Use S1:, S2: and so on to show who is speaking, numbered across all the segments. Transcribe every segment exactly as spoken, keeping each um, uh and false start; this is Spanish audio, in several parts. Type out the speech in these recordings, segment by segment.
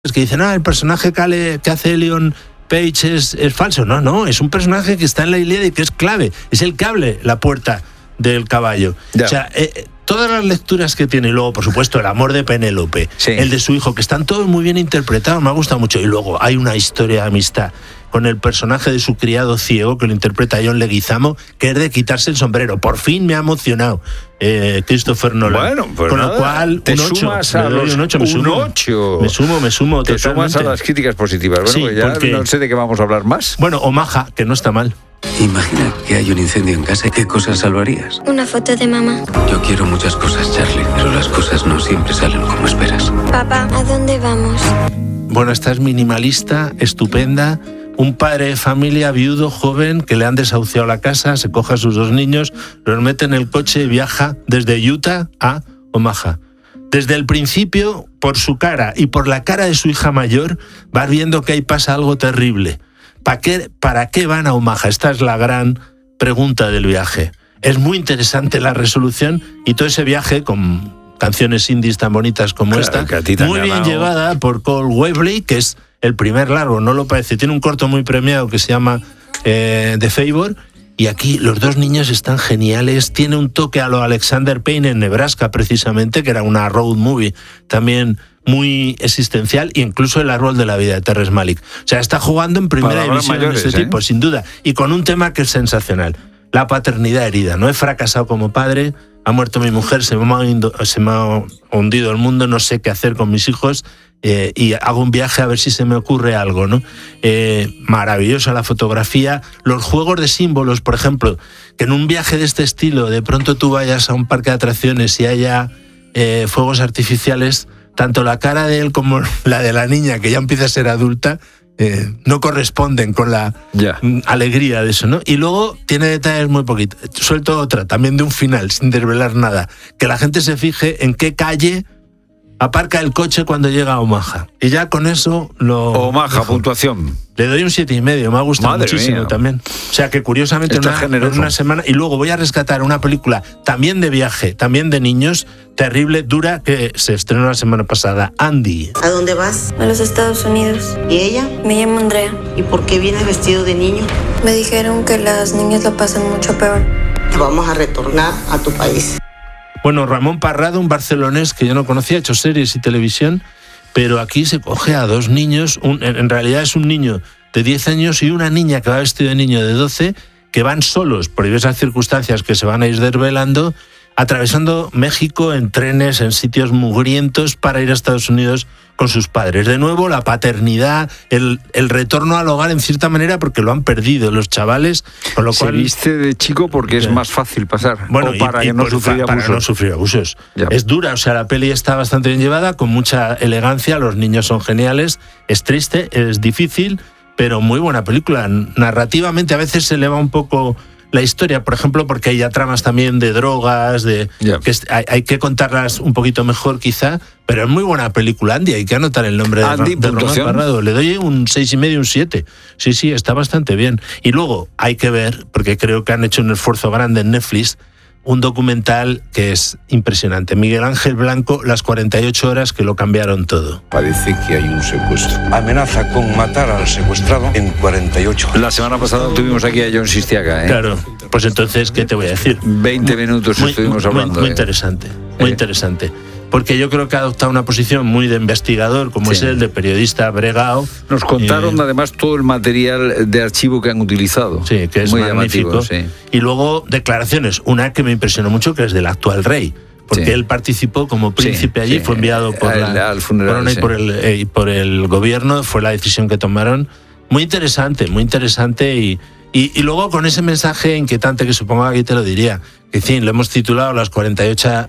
S1: Es que dicen, ah, el personaje que, ale, que hace Leon Page es, es falso. No, no, es un personaje que está en la Ilíada y que es clave. Es el que abre la puerta del caballo. Ya. O sea, eh, todas las lecturas que tiene, y luego, por supuesto, el amor de Penélope, sí. el de su hijo, que están todos muy bien interpretados, me ha gustado mucho. Y luego hay una historia de amistad con el personaje de su criado ciego, que lo interpreta John Leguizamo, que es de quitarse el sombrero. Por fin me ha emocionado eh, Christopher Nolan.
S2: Bueno, pues
S1: con
S2: nada,
S1: lo cual,
S2: te
S1: un ocho,
S2: sumas a los
S1: un ocho, me sumo,
S2: un ocho.
S1: Me sumo, me sumo
S2: Te
S1: totalmente.
S2: sumas a las críticas positivas. Bueno,
S1: Sí,
S2: pues ya
S1: porque...
S2: no sé de qué vamos a hablar más.
S1: Bueno, Omaha, que no está mal.
S3: Imagina que hay un incendio en casa. ¿Qué cosas salvarías?
S4: Una foto de mamá.
S3: Yo quiero muchas cosas, Charlie, pero las cosas no siempre salen como esperas.
S4: Papá, ¿a dónde vamos?
S1: Bueno, esta es minimalista, estupenda. Un padre de familia viudo, joven, que le han desahuciado la casa, se coge a sus dos niños, los mete en el coche y viaja desde Utah a Omaha. Desde el principio, por su cara y por la cara de su hija mayor, vas viendo que ahí pasa algo terrible. ¿Para qué, ¿Para qué van a Omaha? Esta es la gran pregunta del viaje. Es muy interesante la resolución y todo ese viaje con canciones indies tan bonitas como
S2: claro,
S1: esta, muy bien
S2: ganado.
S1: llevada por Cole Webley, que es el primer largo, no lo parece. Tiene un corto muy premiado que se llama eh, The Favor. Y aquí los dos niños están geniales. Tiene un toque a lo Alexander Payne en Nebraska, precisamente, que era una road movie también muy existencial, e incluso el árbol de la vida de Terrence Malick. O sea, está jugando en primera división
S2: mayores,
S1: de este
S2: ¿eh?
S1: tipo, sin duda. Y con un tema que es sensacional. La paternidad herida. No he fracasado como padre, ha muerto mi mujer, se me ha, indo, se me ha hundido el mundo, no sé qué hacer con mis hijos. Eh, y hago un viaje a ver si se me ocurre algo, ¿no? Eh, maravillosa la fotografía, los juegos de símbolos, por ejemplo, que en un viaje de este estilo de pronto tú vayas a un parque de atracciones y haya eh, fuegos artificiales, tanto la cara de él como la de la niña, que ya empieza a ser adulta, eh, no corresponden con la
S2: ya.
S1: alegría de eso, ¿no? Y luego tiene detalles muy poquitos. Suelto otra, también de un final, sin desvelar nada, que la gente se fije en qué calle aparca el coche cuando llega a Omaha. Y ya con eso lo...
S2: Omaha, puntuación.
S1: Le doy un siete y medio, me ha gustado
S2: Madre
S1: muchísimo
S2: mía.
S1: también. O sea que curiosamente en una, en una semana... Y luego voy a rescatar una película también de viaje, también de niños, terrible, dura, que se estrenó la semana pasada, Andy.
S5: ¿A dónde vas?
S4: A los Estados Unidos.
S5: ¿Y ella?
S4: Me llamo Andrea.
S5: ¿Y por qué vienes vestido de niño?
S4: Me dijeron que las niñas la pasan mucho peor.
S5: Vamos a retornar a tu país.
S1: Bueno, Ramón Parrado, un barcelonés que yo no conocía, ha hecho series y televisión, pero aquí se coge a dos niños, un, en realidad es un niño de diez años y una niña que va vestido de niño de doce, que van solos por diversas circunstancias que se van a ir desvelando, atravesando México en trenes, en sitios mugrientos para ir a Estados Unidos con sus padres. De nuevo, la paternidad, el, el retorno al hogar en cierta manera porque lo han perdido los chavales, con lo
S2: Se
S1: cual...
S2: viste de chico porque es más fácil pasar,
S1: bueno,
S2: o para,
S1: y,
S2: que
S1: y
S2: no
S1: por,
S2: sufrir
S1: para
S2: abusos.
S1: no sufrir abusos.
S2: Ya.
S1: Es dura, o sea, la peli está bastante bien llevada, con mucha elegancia, los niños son geniales, es triste, es difícil, pero muy buena película. Narrativamente a veces se eleva un poco la historia, por ejemplo, porque hay ya tramas también de drogas, de
S2: yeah.
S1: que hay, hay que contarlas un poquito mejor quizá, pero es muy buena película, Andy, hay que anotar el nombre
S2: Andy,
S1: de, de Román Parrado. Le doy un seis y medio, un siete. Sí, sí, está bastante bien. Y luego hay que ver, porque creo que han hecho un esfuerzo grande en Netflix, un documental que es impresionante. Miguel Ángel Blanco, las cuarenta y ocho horas que lo cambiaron todo.
S6: Parece que hay un secuestro. Amenaza con matar al secuestrado en cuarenta y ocho horas.
S2: La semana pasada tuvimos aquí a John Sistiaga, ¿eh?
S1: Claro, pues entonces, ¿qué te voy a decir?
S2: veinte minutos
S1: muy,
S2: estuvimos
S1: muy,
S2: hablando.
S1: Muy
S2: ¿eh?
S1: interesante, muy eh. interesante. Porque yo creo que ha adoptado una posición muy de investigador, como sí. es el de periodista bregao.
S2: Nos contaron eh, además todo el material de archivo que han utilizado.
S1: Sí, que es
S2: muy
S1: magnífico.
S2: Llamativo, sí.
S1: Y luego declaraciones, una que me impresionó mucho, que es del actual rey. Porque sí. él participó como príncipe sí, allí, sí. fue enviado por,
S2: al,
S1: la,
S2: al funeral,
S1: por, una,
S2: sí.
S1: y por, el, eh, y por el gobierno, fue la decisión que tomaron. Muy interesante, muy interesante y... Y, y luego con ese mensaje inquietante que supongo que aquí te lo diría, que en fin, lo hemos titulado las cuarenta y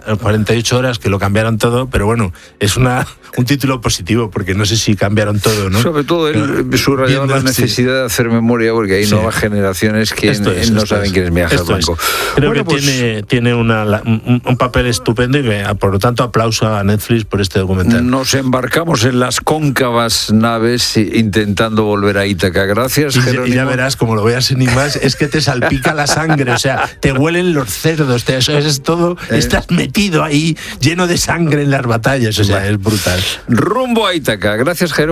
S1: ocho horas que lo cambiaron todo, pero bueno, es una un título positivo porque no sé si cambiaron todo, ¿no?
S2: Sobre todo él subrayaba la necesidad sí. de hacer memoria porque hay sí. nuevas generaciones que
S1: esto es,
S2: no
S1: esto
S2: saben
S1: es.
S2: quién es Miguel Ángel Blanco.
S1: Creo
S2: bueno,
S1: que
S2: pues,
S1: tiene, tiene una, un, un papel estupendo y que, por lo tanto aplauso a Netflix por este documental.
S2: Nos embarcamos en las cóncavas naves intentando volver a Ítaca. Gracias,
S1: y,
S2: Jerónimo.
S1: Y ya verás, como lo veas en más, es que te salpica la sangre, o sea, te huelen los celos. cerdos, te, eso es todo,
S2: Eh.
S1: estás metido ahí, lleno de sangre en las batallas, o sea, es brutal.
S2: Rumbo a Ítaca. Gracias, Jerónimo.